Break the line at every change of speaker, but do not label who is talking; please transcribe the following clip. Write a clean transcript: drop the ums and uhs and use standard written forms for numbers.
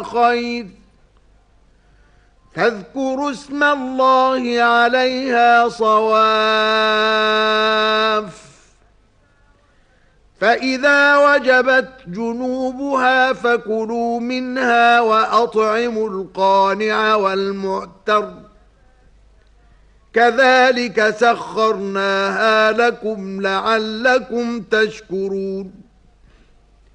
خير فاذكروا اسم الله عليها صواف فإذا وجبت جنوبها فكلوا منها وأطعموا القانع والمعتر كذلك سخرناها لكم لعلكم تشكرون